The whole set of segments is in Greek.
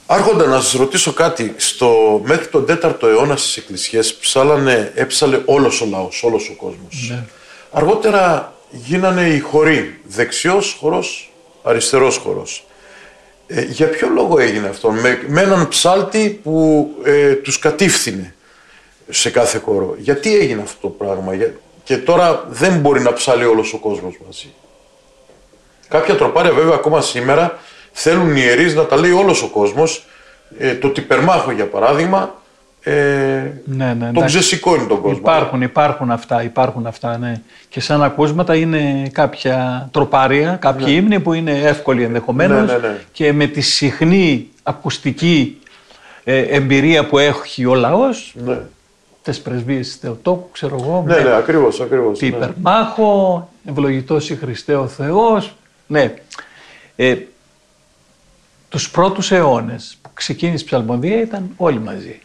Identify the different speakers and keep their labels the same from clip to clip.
Speaker 1: Άρχοντα, να σας ρωτήσω κάτι. Μέχρι τον 4ο αιώνα στις εκκλησίες έψαλε όλος ο λαός, όλος ο κόσμος.
Speaker 2: Ναι.
Speaker 1: Αργότερα γίνανε οι χοροί, δεξιός χορός, αριστερός χορός. Για ποιο λόγο έγινε αυτό, με έναν ψάλτη που τους κατήφθηνε σε κάθε χώρο? Γιατί έγινε αυτό το πράγμα και τώρα δεν μπορεί να ψάλει όλος ο κόσμος μαζί? Κάποια τροπάρια βέβαια ακόμα σήμερα θέλουν οι ιερείς να τα λέει όλος ο κόσμος. Το τυπερμάχο για παράδειγμα, τον ξεσηκώνει τον κόσμο.
Speaker 2: Υπάρχουν αυτά, ναι. Και σαν ακούσματα είναι κάποια τροπάρια, κάποιοι ύμνοι που είναι εύκολοι ενδεχομένως και με τη συχνή ακουστική εμπειρία που έχει ο λαός, τις πρεσβείες της Θεοτόκου, ξέρω εγώ,
Speaker 1: ακριβώς.
Speaker 2: τυπερμάχο, ευλογητός η Χριστέ ο Θεός, τους πρώτους αιώνες που ξεκίνησε η ψαλμοδία ήταν όλοι μαζί.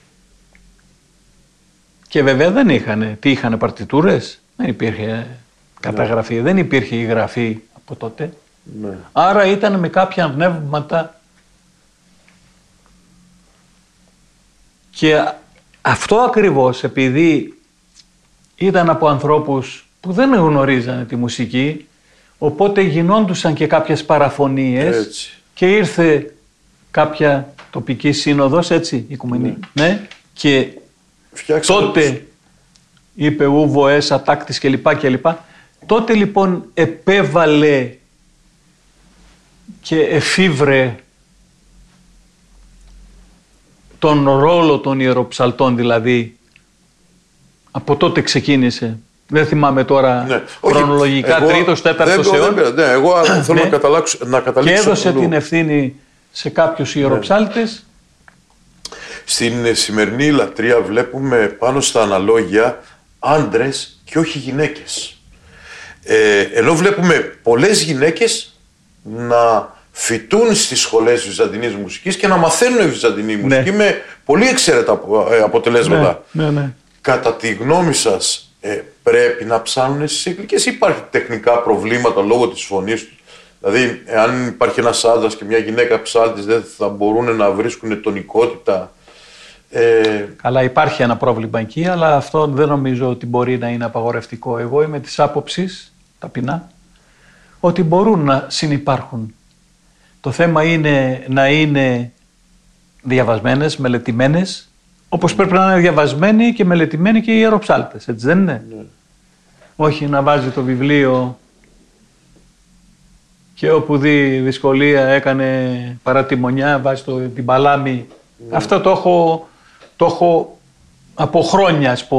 Speaker 2: Και βέβαια δεν είχανε παρτιτούρες, δεν υπήρχε καταγραφή, δεν υπήρχε η γραφή από τότε.
Speaker 1: Ναι.
Speaker 2: Άρα ήταν με κάποια πνεύματα και αυτό ακριβώς επειδή ήταν από ανθρώπους που δεν γνωρίζανε τη μουσική, οπότε γινόντουσαν και κάποιες παραφωνίες και ήρθε κάποια τοπική σύνοδος, έτσι, οικουμενή, και τότε είπε ουβοές, ατάκτης κλπ. Τότε λοιπόν επέβαλε και εφήβρε τον ρόλο των ιεροψαλτών, δηλαδή από τότε ξεκίνησε. Δεν θυμάμαι τώρα χρονολογικά, τρίτος, τέταρτος αιώνα.
Speaker 1: Εγώ θέλω να καταλήξω.
Speaker 2: Και έδωσε την ευθύνη σε κάποιους ιεροψάλτες.
Speaker 1: Στην σημερινή λατρεία βλέπουμε πάνω στα αναλόγια άντρες και όχι γυναίκες. Ενώ βλέπουμε πολλές γυναίκες να φοιτούν στις σχολές βυζαντινής μουσικής και να μαθαίνουν βυζαντινή μουσική με πολύ εξαίρετα αποτελέσματα. Κατά τη γνώμη σας, πρέπει να ψάχνουν στις εκκλησίες ή υπάρχει τεχνικά προβλήματα λόγω της φωνής του? Δηλαδή, αν υπάρχει ένας άντρας και μια γυναίκα ψάλτης, δεν θα μπορούν να βρίσκουν τονικότητα?
Speaker 2: Καλά, υπάρχει ένα πρόβλημα εκεί, αλλά αυτό δεν νομίζω ότι μπορεί να είναι απαγορευτικό. Εγώ είμαι της άποψης, ταπεινά, ότι μπορούν να συνυπάρχουν. Το θέμα είναι να είναι διαβασμένες, μελετημένες, όπως πρέπει να είναι διαβασμένοι και μελετημένοι και οι ιεροψάλτες, έτσι δεν είναι? Όχι να βάζει το βιβλίο και όπου δει δυσκολία έκανε παρατιμονιά, βάζει την παλάμη. Αυτό το έχω από χρόνια, ας πούμε.